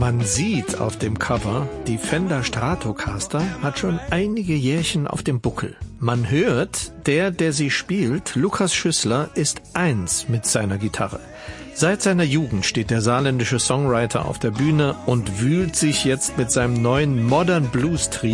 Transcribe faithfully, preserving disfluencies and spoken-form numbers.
Man sieht auf dem Cover, die Fender Stratocaster hat schon einige Jährchen auf dem Buckel. Man hört, der, der sie spielt, Lukas Schüssler, ist eins mit seiner Gitarre. Seit seiner Jugend steht der saarländische Songwriter auf der Bühne und wühlt sich jetzt mit seinem neuen Modern Blues Trio